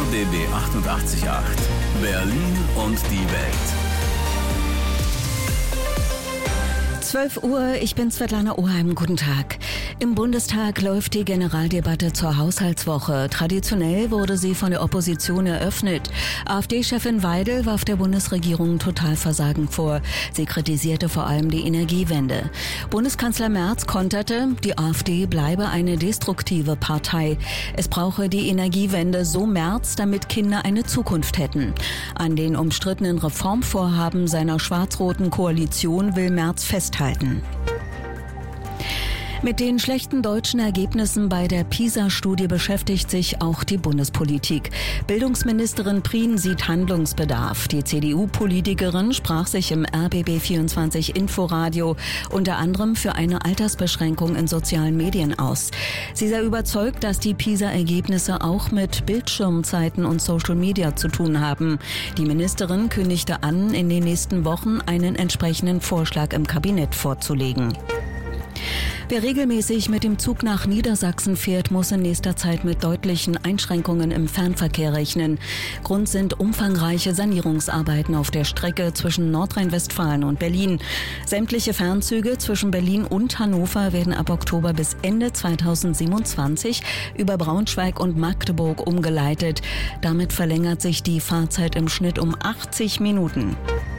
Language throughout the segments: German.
RBB 88.8 Berlin und die Welt. 12 Uhr, ich bin Svetlana Oheim, guten Tag. Im Bundestag läuft die Generaldebatte zur Haushaltswoche. Traditionell wurde sie von der Opposition eröffnet. AfD-Chefin Weidel warf der Bundesregierung Totalversagen vor. Sie kritisierte vor allem die Energiewende. Bundeskanzler Merz konterte, die AfD bleibe eine destruktive Partei. Es brauche die Energiewende, so Merz, damit Kinder eine Zukunft hätten. An den umstrittenen Reformvorhaben seiner schwarz-roten Koalition will Merz festhalten. Mit den schlechten deutschen Ergebnissen bei der PISA-Studie beschäftigt sich auch die Bundespolitik. Bildungsministerin Prien sieht Handlungsbedarf. Die CDU-Politikerin sprach sich im RBB24 Inforadio unter anderem für eine Altersbeschränkung in sozialen Medien aus. Sie sei überzeugt, dass die PISA-Ergebnisse auch mit Bildschirmzeiten und Social Media zu tun haben. Die Ministerin kündigte an, in den nächsten Wochen einen entsprechenden Vorschlag im Kabinett vorzulegen. Wer regelmäßig mit dem Zug nach Niedersachsen fährt, muss in nächster Zeit mit deutlichen Einschränkungen im Fernverkehr rechnen. Grund sind umfangreiche Sanierungsarbeiten auf der Strecke zwischen Nordrhein-Westfalen und Berlin. Sämtliche Fernzüge zwischen Berlin und Hannover werden ab Oktober bis Ende 2027 über Braunschweig und Magdeburg umgeleitet. Damit verlängert sich die Fahrzeit im Schnitt um 80 Minuten.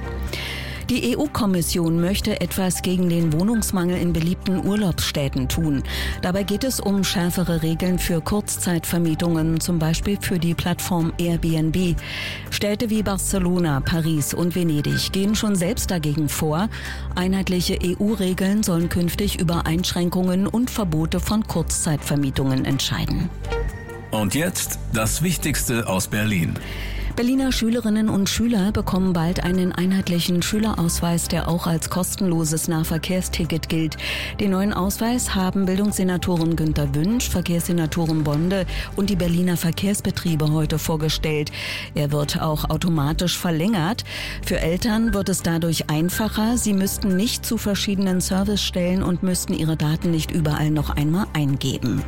Die EU-Kommission möchte etwas gegen den Wohnungsmangel in beliebten Urlaubsstädten tun. Dabei geht es um schärfere Regeln für Kurzzeitvermietungen, zum Beispiel für die Plattform Airbnb. Städte wie Barcelona, Paris und Venedig gehen schon selbst dagegen vor. Einheitliche EU-Regeln sollen künftig über Einschränkungen und Verbote von Kurzzeitvermietungen entscheiden. Und jetzt das Wichtigste aus Berlin. Berliner Schülerinnen und Schüler bekommen bald einen einheitlichen Schülerausweis, der auch als kostenloses Nahverkehrsticket gilt. Den neuen Ausweis haben Bildungssenatorin Günter Wünsch, Verkehrssenatorin Bonde und die Berliner Verkehrsbetriebe heute vorgestellt. Er wird auch automatisch verlängert. Für Eltern wird es dadurch einfacher. Sie müssten nicht zu verschiedenen Servicestellen und müssten ihre Daten nicht überall noch einmal eingeben.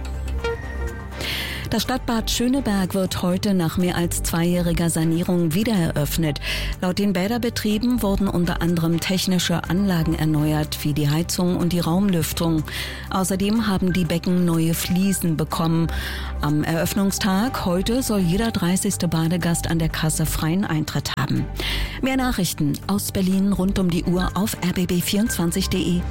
Das Stadtbad Schöneberg wird heute nach mehr als 2-jähriger Sanierung wieder eröffnet. Laut den Bäderbetrieben wurden unter anderem technische Anlagen erneuert, wie die Heizung und die Raumlüftung. Außerdem haben die Becken neue Fliesen bekommen. Am Eröffnungstag heute soll jeder 30. Badegast an der Kasse freien Eintritt haben. Mehr Nachrichten aus Berlin rund um die Uhr auf rbb24.de.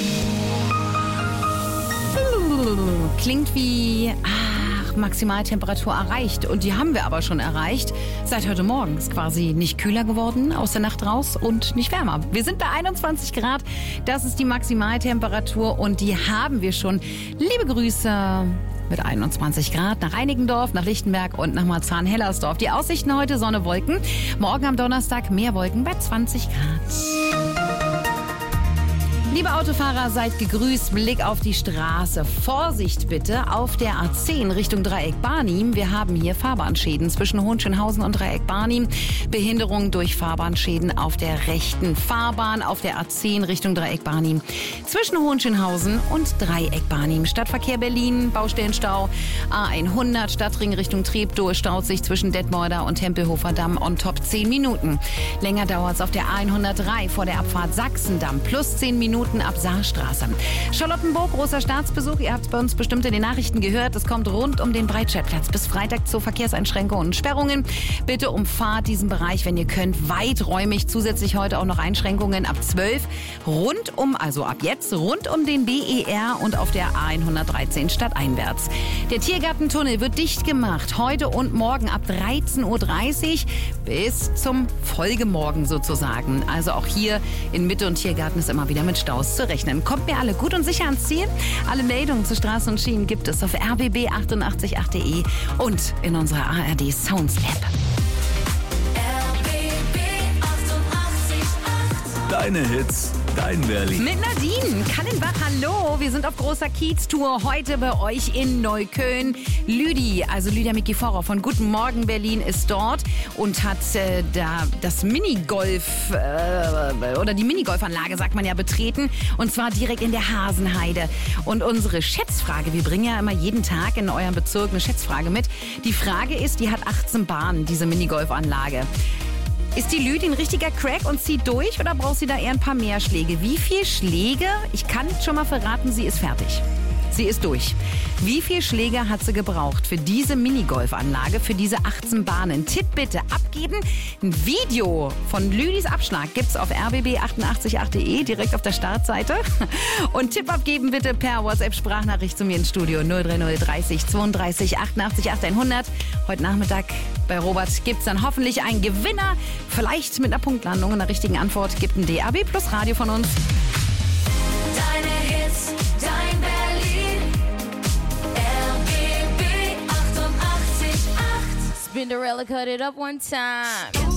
Klingt wie Maximaltemperatur erreicht. Und die haben wir aber schon erreicht. Seit heute Morgen ist quasi nicht kühler geworden, aus der Nacht raus und nicht wärmer. Wir sind bei 21 Grad. Das ist die Maximaltemperatur und die haben wir schon. Liebe Grüße mit 21 Grad nach Reinickendorf, nach Lichtenberg und nach Marzahn-Hellersdorf. Die Aussichten heute Sonne, Wolken. Morgen am Donnerstag mehr Wolken bei 20 Grad. Liebe Autofahrer, seid gegrüßt. Blick auf die Straße. Vorsicht bitte auf der A10 Richtung Dreieck Barnim. Wir haben hier Fahrbahnschäden zwischen Hohenschönhausen und Dreieck Barnim. Behinderung durch Fahrbahnschäden auf der rechten Fahrbahn auf der A10 Richtung Dreieck Barnim. Zwischen Hohenschönhausen und Dreieck Barnim. Stadtverkehr Berlin, Baustellenstau. A100 Stadtring Richtung Treptow staut sich zwischen Detmolder und Tempelhofer Damm on top 10 Minuten. Länger dauert es auf der A103 vor der Abfahrt Sachsendamm. Plus 10 Minuten ab Saarstraße. Charlottenburg, großer Staatsbesuch. Ihr habt es bei uns bestimmt in den Nachrichten gehört. Es kommt rund um den Breitscheidplatz bis Freitag zu Verkehrseinschränkungen und Sperrungen. Bitte umfahrt diesen Bereich, wenn ihr könnt, weiträumig. Zusätzlich heute auch noch Einschränkungen ab 12. Ab jetzt rund um den BER und auf der A113 stadteinwärts. Der Tiergartentunnel wird dicht gemacht. Heute und morgen ab 13.30 Uhr bis zum Folgemorgen sozusagen. Also auch hier in Mitte und Tiergarten ist immer wieder mit Staus zu rechnen. Kommt mir alle gut und sicher ans Ziel. Alle Meldungen zu Straßen und Schienen gibt es auf rbb888.de und in unserer ARD Sounds App. Deine Hits, dein Berlin. Mit Nadine Kallenbach, hallo. Wir sind auf großer Kiez-Tour heute bei euch in Neukölln. Lydia Mikiforov von Guten Morgen Berlin ist dort und hat da das Minigolf oder die Minigolfanlage, sagt man ja, betreten. Und zwar direkt in der Hasenheide. Und unsere Schätzfrage, wir bringen ja immer jeden Tag in eurem Bezirk eine Schätzfrage mit. Die Frage ist, die hat 18 Bahnen, diese Minigolfanlage. Ist die Lydia ein richtiger Crack und zieht durch oder braucht sie da eher ein paar mehr Schläge? Wie viele Schläge? Ich kann schon mal verraten, sie ist fertig. Sie ist durch. Wie viele Schläge hat sie gebraucht für diese Minigolfanlage, für diese 18 Bahnen? Tipp bitte abgeben. Ein Video von Lydis Abschlag gibt's auf rbb888.de, direkt auf der Startseite. Und Tipp abgeben bitte per WhatsApp-Sprachnachricht zu mir ins Studio 030 30 32 88 100. Heute Nachmittag bei Robert gibt's dann hoffentlich einen Gewinner. Vielleicht mit einer Punktlandung und einer richtigen Antwort. Gibt ein DAB Plus Radio von uns. Deine Hits, dein Berlin, RBB 88.8. Spinderella cut it up one time.